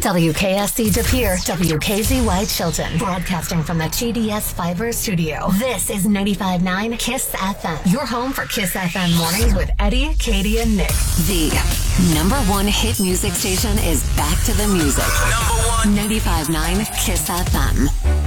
WKSC De Pere, WKZY Chilton, broadcasting from the TDS Fiber studio. This is 95.9 KISS FM, your home for KISS FM mornings with Eddie, Katie, and Nick. The number one hit music station is back to the music. Number one. 95.9 KISS FM.